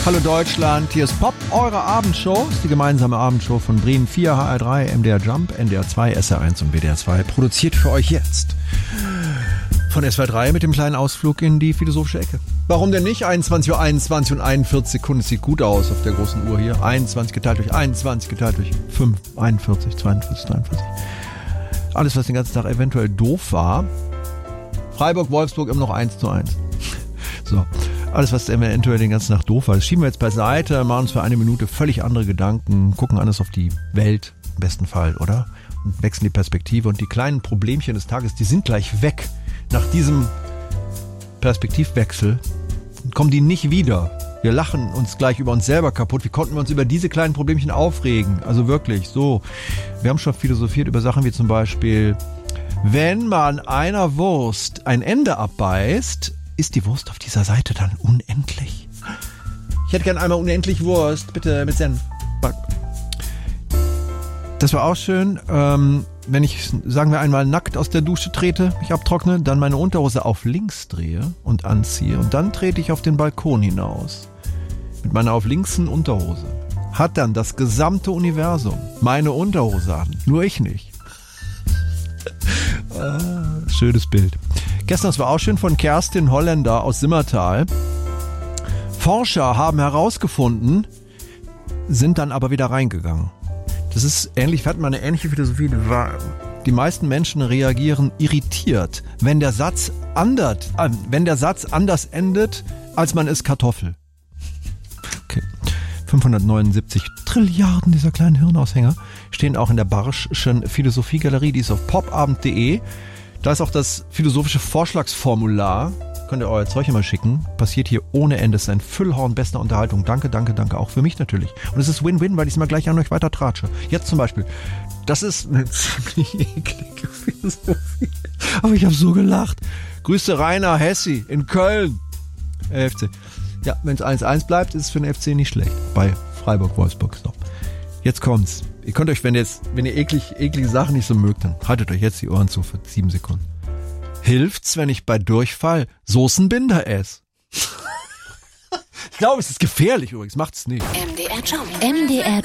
Hallo Deutschland, hier ist Pop, eure Abendshow. Das ist die gemeinsame Abendshow von Bremen 4, HR3, MDR Jump, NDR 2, SR1 und WDR 2. Produziert für euch jetzt von SWR 3 mit dem kleinen Ausflug in die philosophische Ecke. Warum denn nicht? 21:21 und 41 Sekunden. Es sieht gut aus auf der großen Uhr hier. 21 geteilt durch 21 geteilt durch 5, 41, 42, 43. Alles, was den ganzen Tag eventuell doof war. Freiburg, Wolfsburg immer noch 1:1. So. Alles, was eventuell den ganzen Tag doof war, das schieben wir jetzt beiseite, machen uns für eine Minute völlig andere Gedanken, gucken anders auf die Welt, im besten Fall, oder? Und wechseln die Perspektive. Und die kleinen Problemchen des Tages, die sind gleich weg. Nach diesem Perspektivwechsel kommen die nicht wieder. Wir lachen uns gleich über uns selber kaputt. Wie konnten wir uns über diese kleinen Problemchen aufregen? Also wirklich, so. Wir haben schon philosophiert über Sachen wie zum Beispiel, wenn man einer Wurst ein Ende abbeißt, ist die Wurst auf dieser Seite dann unendlich? Ich hätte gern einmal unendlich Wurst, bitte mit Senf. Das war auch schön, wenn ich, sagen wir einmal, nackt aus der Dusche trete, mich abtrockne, dann meine Unterhose auf links drehe und anziehe und dann trete ich auf den Balkon hinaus. Mit meiner auf linksen Unterhose. Hat dann das gesamte Universum meine Unterhose an, nur ich nicht. Schönes Bild. Gestern, das war auch schön, von Kerstin Holländer aus Simmertal. Forscher haben herausgefunden, sind dann aber wieder reingegangen. Das ist ähnlich, wir hatten mal eine ähnliche Philosophie. Die meisten Menschen reagieren irritiert, wenn der Satz anders endet, als man ist Kartoffel. Okay. 579 Trilliarden dieser kleinen Hirnaushänger stehen auch in der Barsch'schen Philosophiegalerie, die ist auf popabend.de. Da ist auch das philosophische Vorschlagsformular. Könnt ihr euer Zeug immer schicken. Passiert hier ohne Ende. Es ist ein Füllhorn bester Unterhaltung. Danke, danke, danke. Auch für mich natürlich. Und es ist Win-Win, weil ich es mal gleich an euch weiter tratsche. Jetzt zum Beispiel. Das ist eine ziemlich eklige Philosophie. Aber ich habe so gelacht. Grüße Rainer Hessi in Köln. FC. Ja, wenn es 1:1 bleibt, ist es für den FC nicht schlecht. Bei Freiburg-Wolfsburg. So. Jetzt kommt's. Ihr könnt euch, wenn ihr eklige Sachen nicht so mögt, dann haltet euch jetzt die Ohren zu für 7 Sekunden. Hilft's, wenn ich bei Durchfall Soßenbinder esse? Ich glaube, es ist gefährlich übrigens. Macht's nicht. MDR Jump. MDR